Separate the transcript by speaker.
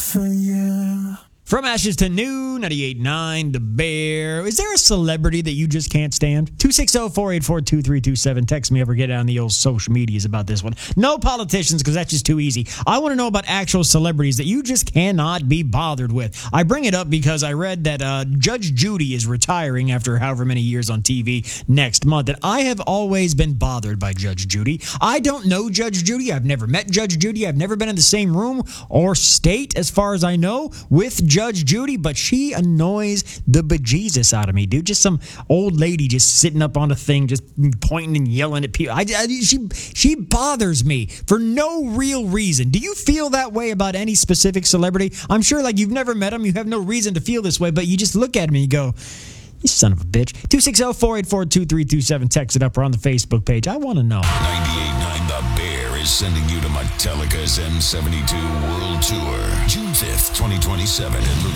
Speaker 1: for you.
Speaker 2: From Ashes to New, 98.9 The Bear. Is there a celebrity that you just can't stand? 260-484-2327. Text me, ever get on the old social medias about this one. No politicians, because that's just too easy. I want to know about actual celebrities that you just cannot be bothered with. I bring it up because I read that Judge Judy is retiring after however many years on TV next month. And I have always been bothered by Judge Judy. I don't know Judge Judy. I've never met Judge Judy. I've never been in the same room or state, as far as I know, with Judge Judy, but she annoys the bejesus out of me, dude. Just some old lady just sitting up on a thing, just pointing and yelling at people. She bothers me for no real reason. Do you feel that way about any specific celebrity? I'm sure, like, you've never met them, you have no reason to feel this way, but you just look at me and you go, you son of a bitch. 260-484-2327. Text it up or on the Facebook page. I want to know.
Speaker 3: 98.9 The Bear is sending you to Metallica's M72 World Tour, June 5th, 2027 at